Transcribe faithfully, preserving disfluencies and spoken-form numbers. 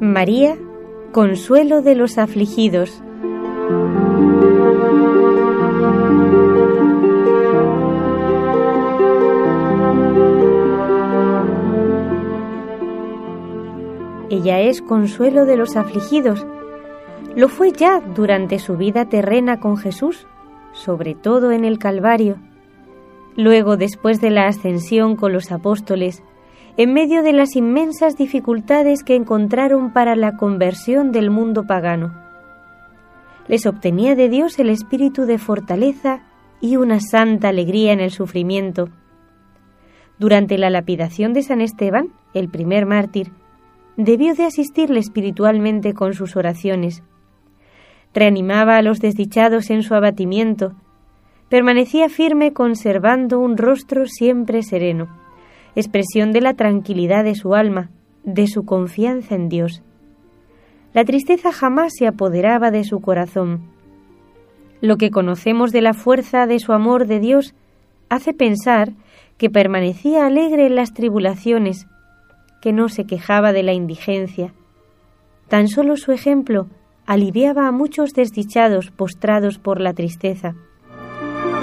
María, consuelo de los afligidos. Ella es consuelo de los afligidos. Lo fue ya durante su vida terrena con Jesús, sobre todo en el Calvario. Luego, después de la ascensión con los apóstoles, en medio de las inmensas dificultades que encontraron para la conversión del mundo pagano, les obtenía de Dios el espíritu de fortaleza y una santa alegría en el sufrimiento. Durante la lapidación de San Esteban, el primer mártir, debió de asistirle espiritualmente con sus oraciones. Reanimaba a los desdichados en su abatimiento, permanecía firme conservando un rostro siempre sereno, expresión de la tranquilidad de su alma, de su confianza en Dios. La tristeza jamás se apoderaba de su corazón. Lo que conocemos de la fuerza de su amor de Dios hace pensar que permanecía alegre en las tribulaciones, que no se quejaba de la indigencia. Tan solo su ejemplo aliviaba a muchos desdichados postrados por la tristeza.